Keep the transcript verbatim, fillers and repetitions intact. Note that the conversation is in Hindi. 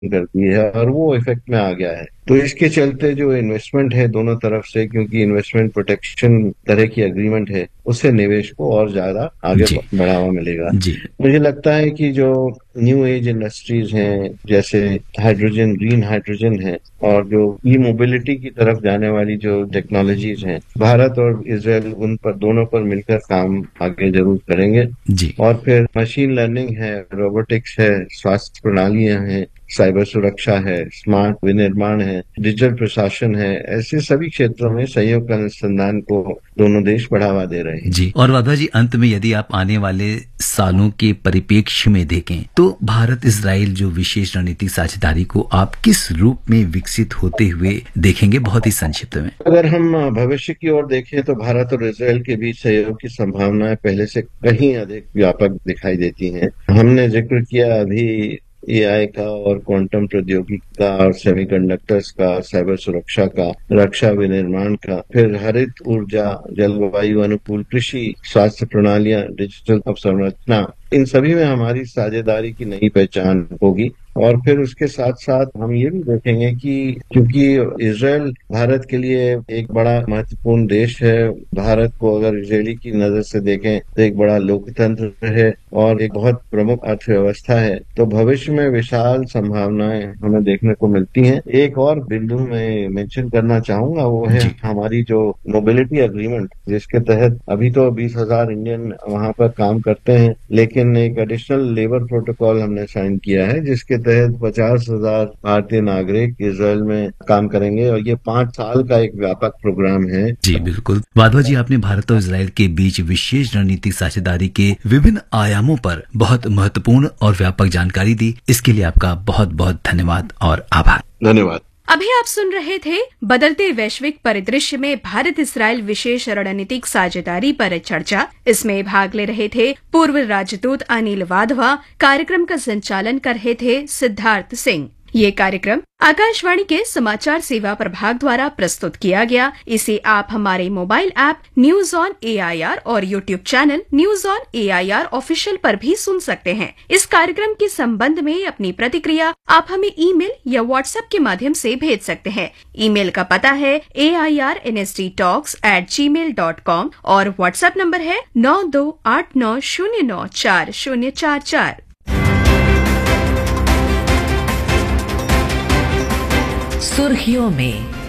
करती है और वो इफेक्ट में आ गया है। तो इसके चलते जो इन्वेस्टमेंट है दोनों तरफ से, क्योंकि इन्वेस्टमेंट प्रोटेक्शन तरह की एग्रीमेंट है, उससे निवेश को और ज्यादा आगे जी बढ़ावा मिलेगा। जी मुझे लगता है कि जो न्यू एज इंडस्ट्रीज हैं, जैसे हाइड्रोजन, ग्रीन हाइड्रोजन है, और जो ई मोबिलिटी की तरफ जाने वाली जो टेक्नोलॉजीज हैं, भारत और इसराइल उन पर, दोनों पर मिलकर काम आगे जरूर करेंगे। जी और फिर मशीन लर्निंग है, रोबोटिक्स है, स्वास्थ्य प्रणालियां हैं, साइबर सुरक्षा है, स्मार्ट विनिर्माण है, डिजिटल प्रशासन है, ऐसे सभी क्षेत्रों में संयुक्त अनुसंधान को दोनों देश बढ़ावा दे रहे हैं। जी। और वाधा जी, अंत में यदि आप आने वाले सालों के परिप्रेक्ष्य में देखें तो भारत इजराइल जो विशेष रणनीतिक साझेदारी को आप किस रूप में विकसित होते हुए देखेंगे, बहुत ही संक्षिप्त में? अगर हम भविष्य की ओर देखें तो भारत और इसराइल के बीच सहयोग की संभावनाएं पहले से कहीं अधिक व्यापक दिखाई देती हैं। हमने जिक्र किया अभी एआई का और क्वांटम प्रौद्योगिकी का और सेमीकंडक्टर्स का, साइबर सुरक्षा का, रक्षा विनिर्माण का, फिर हरित ऊर्जा, जलवायु अनुकूल कृषि, स्वास्थ्य प्रणालियां, डिजिटल अवसंरचना, इन सभी में हमारी साझेदारी की नई पहचान होगी। और फिर उसके साथ साथ हम ये भी देखेंगे कि क्योंकि इसराइल भारत के लिए एक बड़ा महत्वपूर्ण देश है, भारत को अगर इजरायली की नजर से देखें तो एक बड़ा लोकतंत्र है और एक बहुत प्रमुख अर्थव्यवस्था है, तो भविष्य में विशाल संभावनाएं हमें देखने को मिलती हैं। एक और बिंदु मैं मेंशन करना चाहूंगा, वो है जी हमारी जो मोबिलिटी एग्रीमेंट, जिसके तहत अभी तो बीस हजार इंडियन वहां पर काम करते हैं, लेकिन एक एडिशनल लेबर प्रोटोकॉल हमने साइन किया है, जिसके तहत पचास हजार भारतीय नागरिक इसराइल में काम करेंगे, और ये पांच साल का एक व्यापक प्रोग्राम है। जी बिल्कुल। वाधवा जी, आपने भारत और इजराइल के बीच विशेष रणनीतिक साझेदारी के विभिन्न आयामों पर बहुत महत्वपूर्ण और व्यापक जानकारी दी। इसके लिए आपका बहुत बहुत धन्यवाद और आभार। धन्यवाद। अभी आप सुन रहे थे बदलते वैश्विक परिदृश्य में भारत इसराइल विशेष रणनीतिक साझेदारी पर चर्चा। इसमें भाग ले रहे थे पूर्व राजदूत अनिल वाधवा। कार्यक्रम का संचालन कर रहे थे सिद्धार्थ सिंह। ये कार्यक्रम आकाशवाणी के समाचार सेवा प्रभाग द्वारा प्रस्तुत किया गया। इसे आप हमारे mobile app news on AIR और YouTube channel news on AIR official पर भी सुन सकते हैं। इस कार्यक्रम के संबंध में अपनी प्रतिक्रिया आप हमें ईमेल या व्हाट्सएप के माध्यम से भेज सकते हैं। ईमेल का पता है ए I R N S D talks eight ji mail dot com और व्हाट्सएप नंबर है नौ दो आठ नौ शून्य नौ चार शून्य चार चार। सुर्खियों में